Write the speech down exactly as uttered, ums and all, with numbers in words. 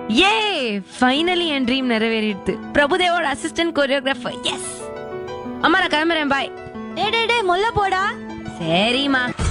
ஏ finally என் dream நிறைவேறிடுது. பிரபுதேவோட assistant choreographer. S. அம்மா நான் கிளம்புறேன். பாய். டேய் டேய் டேய் மொல்ல போடா. சரிம்மா.